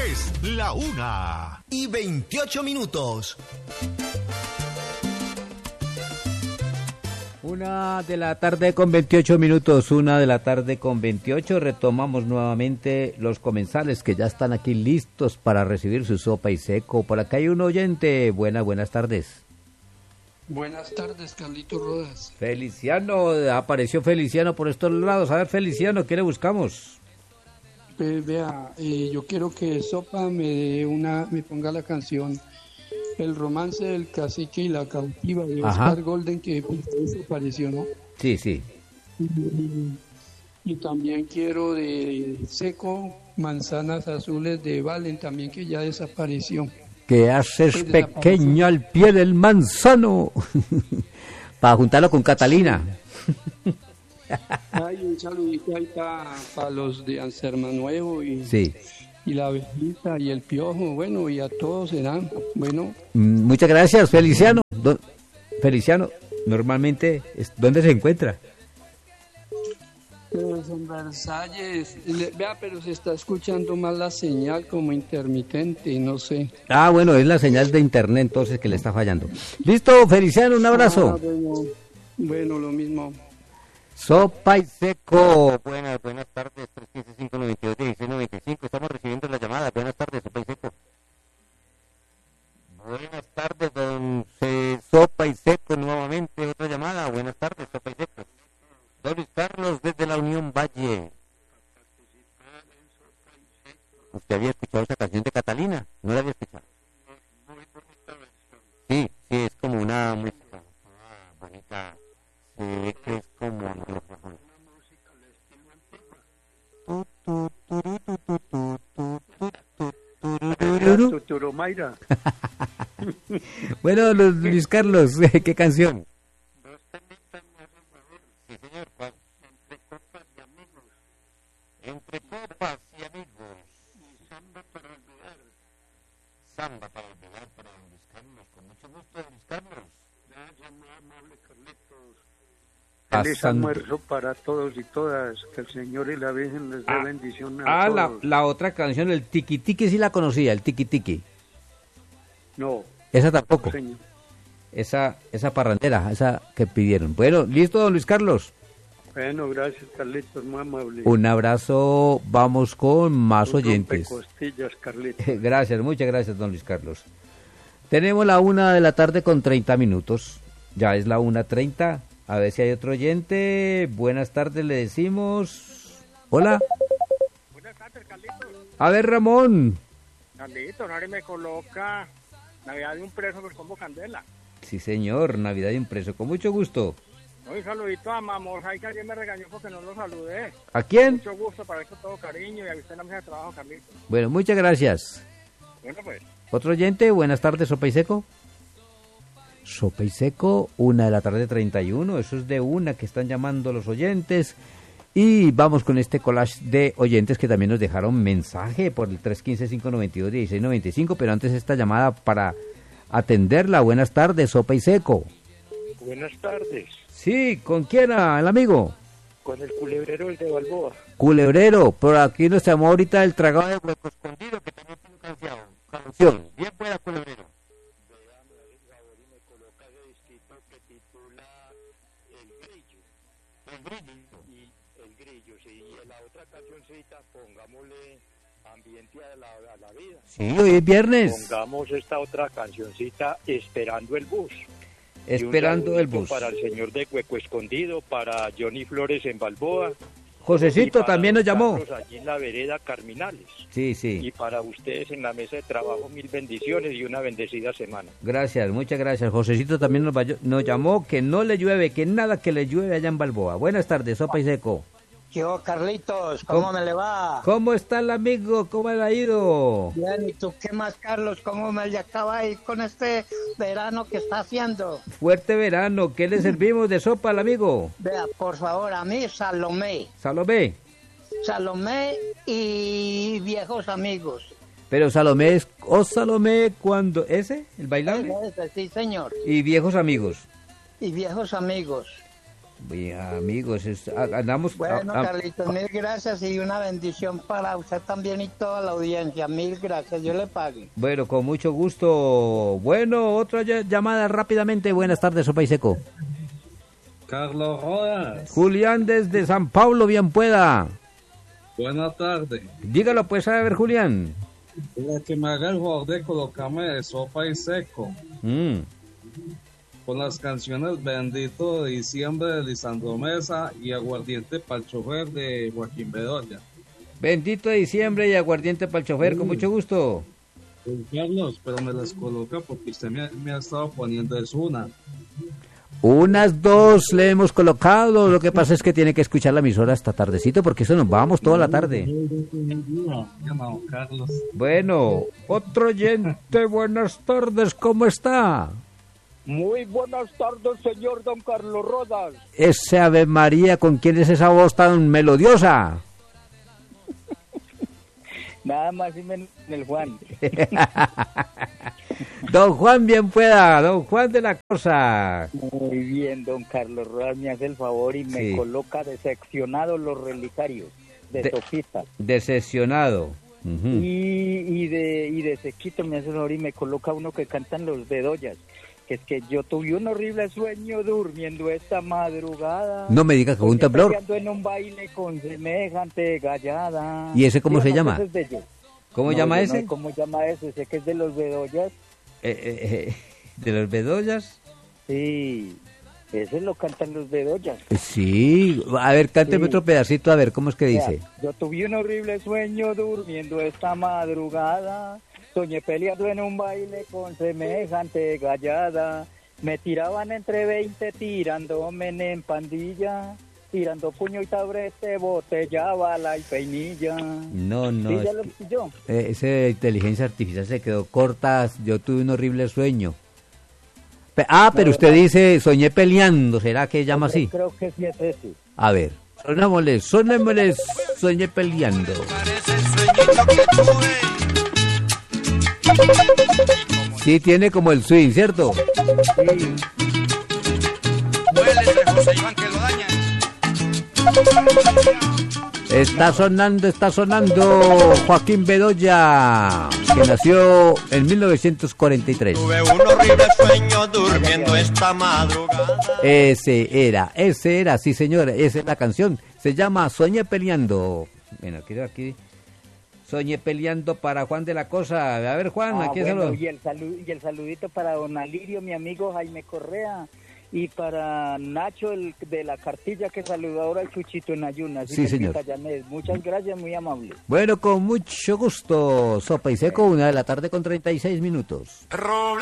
Es la 1:28. 1:28, 1:28. Retomamos nuevamente los comensales que ya están aquí listos para recibir su sopa y seco. Por acá hay un oyente. Buenas tardes. Buenas tardes, Carlitos Rodas. Feliciano, apareció Feliciano por estos lados. A ver, Feliciano, ¿qué le buscamos? Vea, yo quiero que Sopa me ponga la canción El romance del cacique y la cautiva de Oscar Golden, que apareció, ¿no? Sí, sí. Y también quiero de Seco, Manzanas Azules de Valen, también, que ya desapareció. ¿Qué haces, pequeño, al pie del manzano? Para juntarlo con Catalina. Ay, un saludito ahí para los de Anserma Nuevo y la Abejita y el Piojo, bueno, y a todos serán, bueno. Muchas gracias, Feliciano. Feliciano, normalmente, ¿dónde se encuentra? Pues en Versalles, vea, pero se está escuchando mal la señal, como intermitente, no sé. Ah, bueno, es la señal de internet entonces que le está fallando. Listo, Feliciano, un abrazo. Bueno, lo mismo. Sopa y seco. Buenas tardes, 315-592-1695. Estamos recibiendo la llamada. Buenas tardes, Sopa y seco. Buenas tardes, don Sopa y seco, nuevamente otra llamada. Buenas tardes, Sopa y seco. Don Luis Carlos, desde la Unión Valle. ¿Usted había escuchado esa canción de Catalina? ¿No la había escuchado? Sí, es como una música bonita. Que es como Bueno, Luis Carlos, ¿qué canción? Sí, señor, ¿cuál? Entre copas y amigos. Samba para olvidar. Samba para olvidar para don Luis Carlos. Con mucho gusto, Luis Carlos. Gracias, muy amable, Carlitos. Feliz almuerzo para todos y todas. Que el Señor y la Virgen les dé bendición a todos. La otra canción, el Tiki Tiki, sí la conocía, el Tiki Tiki. No. Esa tampoco. Señor. Esa parrandera, esa que pidieron. Bueno, listo, don Luis Carlos. Bueno, gracias, Carlitos, muy amable. Un abrazo, vamos con más oyentes. Costillas, Carlitos. Gracias, muchas gracias, don Luis Carlos. Tenemos la 1:30 Ya es la 1:30. A ver si hay otro oyente. Buenas tardes, le decimos. Hola. Buenas tardes, Carlitos. A ver, Ramón. Carlitos, ahora me coloca Navidad de un preso por combo Candela. Sí, señor, Navidad de un preso, con mucho gusto. Un saludito a Mamorja, que ayer me regañó porque no lo saludé. ¿A quién? Mucho gusto, para eso todo cariño y a usted en la mesa de trabajo, Carlitos. Bueno, muchas gracias. Bueno, pues. Otro oyente, buenas tardes, Sopa y Seco. Sopa y Seco, 1:31, eso es de una que están llamando los oyentes. Y vamos con este collage de oyentes que también nos dejaron mensaje por el 315-592-1695, pero antes esta llamada para atenderla. Buenas tardes, Sopa y Seco. Buenas tardes. Sí, ¿con quién, el amigo? Con el culebrero, el de Balboa. Culebrero, por aquí nos llamó ahorita el tragado de hueco escondido, que también tiene canción. Bien pueda, culebrero. Me coloca ese disquito que titula El Grillo. El Grillo. Y El Grillo, sí. Y en la otra cancioncita, pongámosle ambiente a la vida. Sí, hoy es viernes. Pongamos esta otra cancioncita, Esperando el Bus. Esperando el bus. Para el señor de Hueco Escondido, para Johnny Flores en Balboa. Josecito también nos llamó. Allí en la vereda Carminales. Sí. Y para ustedes en la mesa de trabajo, 1000 bendiciones y una bendecida semana. Gracias, muchas gracias. Josecito también nos llamó, que no le llueve, que nada que le llueve allá en Balboa. Buenas tardes, Sopa y Seco. Yo, Carlitos, ¿cómo me le va? ¿Cómo está el amigo? ¿Cómo le ha ido? Bien, ¿y tú qué más, Carlos? ¿Cómo me le acaba ahí con este verano que está haciendo? Fuerte verano, ¿qué le servimos de sopa al amigo? Vea, por favor, a mí Salomé. ¿Salomé? Salomé y viejos amigos. Pero Salomé es, Salomé, ¿cuándo? ¿Ese? ¿El bailable? Ese, sí, señor. Y viejos amigos. Y viejos amigos. Amigos, andamos... Bueno, Carlitos, mil gracias y una bendición para usted también y toda la audiencia. Mil gracias, yo le pague. Bueno, con mucho gusto. Bueno, otra llamada rápidamente. Buenas tardes, Sopa y Seco. Carlos Rodas. Julián desde San Pablo, bien pueda. Buenas tardes. Dígalo pues, a ver, Julián. La que me haga el favor de colocarme de Sopa y Seco. Con las canciones Bendito de Diciembre de Lisandro Mesa y Aguardiente para el chofer de Joaquín Bedoya. Bendito de Diciembre y Aguardiente para el chofer, con mucho gusto. Carlos, pero me las coloca porque usted me ha estado poniendo es una. Unas dos le hemos colocado, lo que pasa es que tiene que escuchar la emisora hasta tardecito porque eso nos vamos toda la tarde. Carlos. Bueno, otro oyente, buenas tardes, ¿cómo está? Muy buenas tardes, señor don Carlos Rodas. Ese Ave María, ¿con quién es esa voz tan melodiosa? Nada más y menos el Juan. Don Juan, bien pueda, don Juan de la Cosa. Muy bien, don Carlos Rodas, me hace el favor y me coloca decepcionados los relicarios de Sopita. Decepcionado. Y de Sequito me hace el favor y me coloca uno que cantan los Bedoyas. Que es que yo tuve un horrible sueño durmiendo esta madrugada. No me diga que fue un temblor. En un baile con semejante gallada. ¿Y ese cómo se llama? ¿Cómo llama ese? No, ¿cómo llama ese? Sé que es de los Bedoyas. ¿De los Bedoyas? Sí, ese lo cantan los Bedoyas. Sí, a ver, cánteme otro pedacito, a ver, ¿cómo es que dice? Yo tuve un horrible sueño durmiendo esta madrugada. Soñé peleando en un baile con semejante gallada. Me tiraban entre 20 tirándome en pandilla. Tirando puño y tabrete, botella, bala y peinilla. No. Sí, ya lo pilló. Esa inteligencia artificial se quedó corta. Yo tuve un horrible sueño. Pero usted dice, soñé peleando. ¿Será que llama así? Creo que sí es ese. A ver, sonémosle, soñé peleando. Sí, tiene como el swing, ¿cierto? Sí. Está sonando Joaquín Bedoya, que nació en 1943. Tuve un horrible sueño durmiendo esta madrugada. Ese era, sí señor, esa es la canción. Se llama Soñé peleando. Bueno, aquí Soñé peleando para Juan de la Cosa. A ver, Juan, aquí bueno, y el saludito para don Alirio, mi amigo Jaime Correa, y para Nacho de la cartilla que saludó ahora al Chuchito en ayunas. Sí, señor. Muchas gracias, muy amable. Bueno, con mucho gusto. Sopa y Seco, 1:36 p.m.